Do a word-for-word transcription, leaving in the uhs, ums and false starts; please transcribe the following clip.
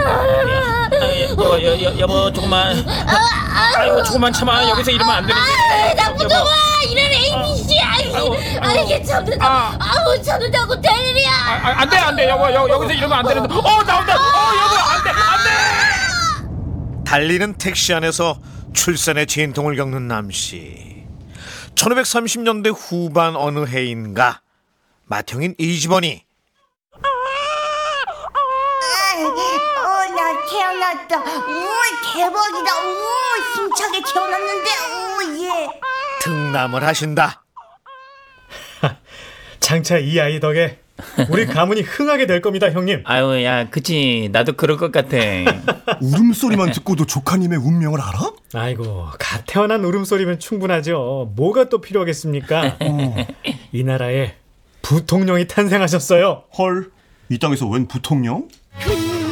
여보, 여, 여, 여보 조금만. 아이고 조금만 참아. 여기서 이러면 안 되는데. 나 무서워. 이런 에이비씨. 아이고, 이게 참는다. 아우 참는다고 대리야. 아, 안돼 안돼 여보 여, 여기서 이러면 안 되는데. 어 나온다. 어 여보 안돼 안돼. 달리는 택시 안에서 출산의 진통을 겪는 남씨. 천오백삼십 년대 후반 어느 해인가 맏형인 이집원이 어, 나 태어났다. 오, 대박이다. 오, 힘차게 태어났는데. 오, 예. 등남을 하신다. 장차 이 아이 덕에 우리 가문이 흥하게 될 겁니다, 형님. 아유 야 그치 나도 그럴 것 같아. 울음소리만 듣고도 조카님의 운명을 알아? 아이고, 갓 태어난 울음소리면 충분하죠. 뭐가 또 필요하겠습니까? 어. 이 나라에 부통령이 탄생하셨어요. 헐, 이 땅에서 웬 부통령? 그